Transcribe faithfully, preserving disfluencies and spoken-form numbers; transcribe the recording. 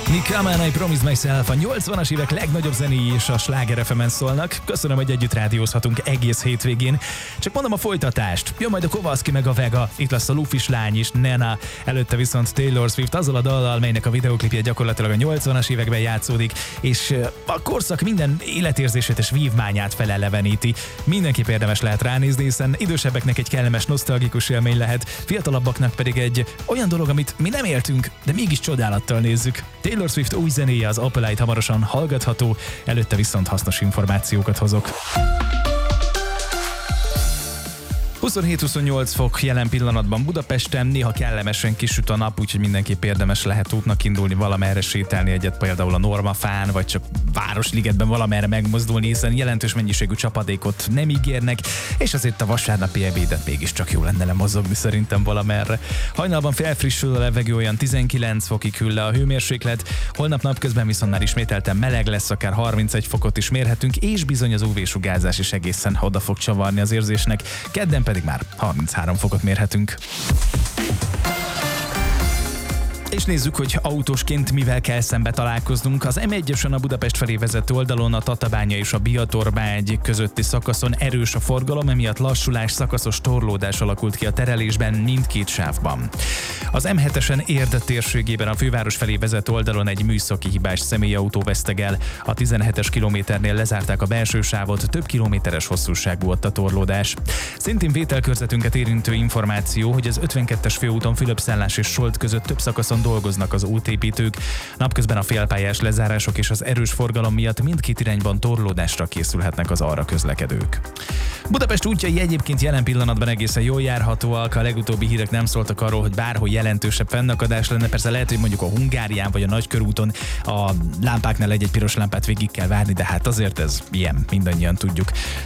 Nick Kamen, I Promise Myself, a nyolcvanas évek legnagyobb zenéi és a Sláger ef emen szólnak. Köszönöm, hogy együtt rádiózhatunk egész hétvégén. Csak mondom a folytatást. Jön majd a Kowalski meg a Vega, itt lesz a Lufis lány is, Nena, előtte viszont Taylor Swift azzal a dallal, melynek a videóklipje gyakorlatilag a nyolcvanas években játszódik, és a korszak minden életérzését és vívmányát feleleveníti. Mindenképp érdemes lehet ránézni, hiszen idősebbeknek egy kellemes, nosztalgikus élmény lehet, fiatalabbaknak pedig egy olyan dolog, amit mi nem éltünk, de mégis csodálattal nézzük. Taylor Swift új zenéje, az Opalite hamarosan hallgatható, előtte viszont hasznos információkat hozok. huszonhét-huszonnyolc fok jelen pillanatban Budapesten, néha kellemesen kisüt a nap, úgyhogy mindenképp érdemes lehet útnak indulni, valamerre sétálni egyet, például a Normafán, vagy csak Városligetben valamerre megmozdulni, hiszen jelentős mennyiségű csapadékot nem ígérnek, és azért a vasárnapi ebédet mégiscsak jó lenne lemozogni szerintem valamerre. Hajnalban felfrissül a levegő, olyan tizenkilenc fokig hűl le a hőmérséklet, holnap napközben viszont már ismételten meleg lesz, akár harmincegy fokot is mérhetünk, és bizony az ú vé-sugárzás is egészen oda fog csavarni az érzésnek, kedden pedig már harminchárom fokot mérhetünk. És nézzük, hogy autósként mivel kell szembe találkoznunk. Az em egyesen a Budapest felé vezető oldalon a Tatabánya és a Biatorvágy közötti szakaszon erős a forgalom, emiatt lassulás, szakaszos torlódás alakult ki a terelésben mindkét sávban. Az em hetesen Érd térségében a főváros felé vezető oldalon egy műszaki hibás személyautó vesztegel. A tizenhetes kilométernél lezárták a belső sávot, több kilométeres hosszúságú ott a torlódás. Szintén vételkörzetünket érintő információ, hogy az ötvenkettes főúton Fülöp-Szállás és Solt között több szakaszon dolgoznak az útépítők. Napközben a félpályás lezárások és az erős forgalom miatt mindkét irányban torlódásra készülhetnek az arra közlekedők. Budapest útjai egyébként jelen pillanatban egészen jól járhatóak, a legutóbbi hírek nem szóltak arról, hogy bárhol jelentősebb fennakadás lenne, persze lehet, hogy mondjuk a Hungárián vagy a Nagykörúton a lámpáknál egy-egy piros lámpát végig kell várni, de hát azért ez ilyen, mindannyian tudjuk.